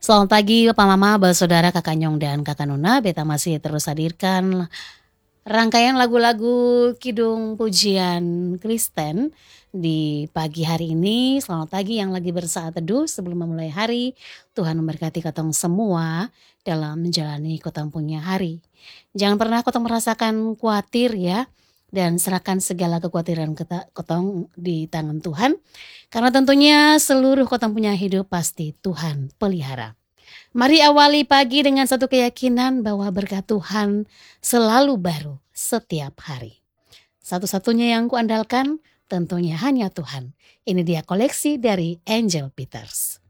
Selamat pagi Bapak Mama, saudara Kakak Nyong dan Kakak Nona. Beta masih terus hadirkan rangkaian lagu-lagu kidung pujian Kristen di pagi hari ini. Selamat pagi yang lagi bersaat teduh sebelum memulai hari. Tuhan memberkati kotong semua dalam menjalani kotong punya hari. Jangan pernah kotong merasakan khawatir ya. Dan serahkan segala kekhawatiran kotong di tangan Tuhan. Karena tentunya seluruh kotong punya hidup pasti Tuhan pelihara. Mari awali pagi dengan satu keyakinan bahwa berkat Tuhan selalu baru setiap hari. Satu-satunya yang kuandalkan tentunya hanya Tuhan. Ini dia koleksi dari Angel Peters.